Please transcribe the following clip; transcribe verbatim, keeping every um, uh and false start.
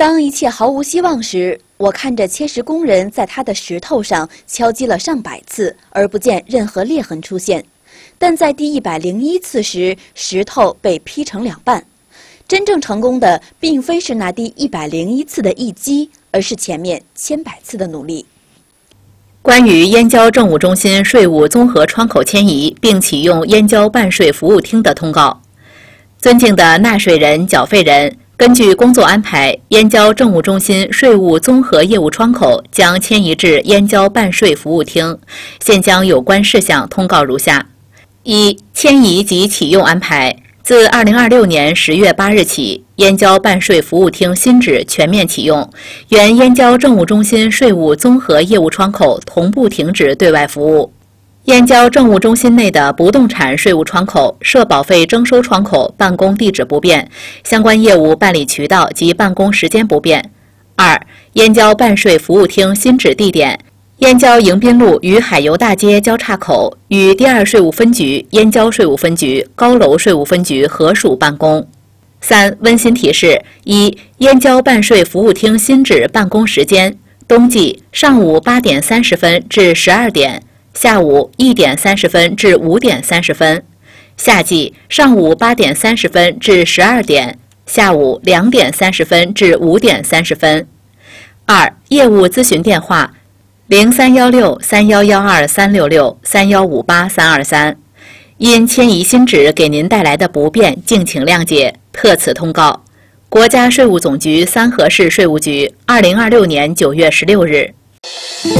当一切毫无希望时，我看着切石工人在他的石头上敲击了上百次，而不见任何裂痕出现。但在第一百零一次时，石头被劈成两半。真正成功的，并非是那第一百零一次的一击，而是前面千百次的努力。 关于燕郊政务中心税务综合窗口迁移并启用燕郊办税服务厅的通告。尊敬的纳税人、缴费人，根据工作安排，燕郊政务中心税务综合业务窗口将迁移至燕郊办税服务厅。现将有关事项通告如下：一、迁移及启用安排。自二零二六年十月八日起，燕郊办税服务厅新址全面启用，原燕郊政务中心税务综合业务窗口同步停止对外服务。燕郊政务中心内的不动产税务窗口、社保费征收窗口办公地址不变，相关业务办理渠道及办公时间不变。二、燕郊办税服务厅新址地点：燕郊迎宾路与海油大街交叉口，与第二税务分局、燕郊税务分局、高楼税务分局合署办公。三、温馨提示：一、燕郊办税服务厅新址办公时间：冬季上午八点三十分至十二点，下午一点三十分至五点三十分；夏季上午八点三十分至十二点，下午两点三十分至五点三十分。二、业务咨询电话：零三幺六三幺幺二三六六三幺五八三二三。因迁移新址给您带来的不便，敬请谅解，特此通告。国家税务总局三河市税务局，二零二六年九月十六日。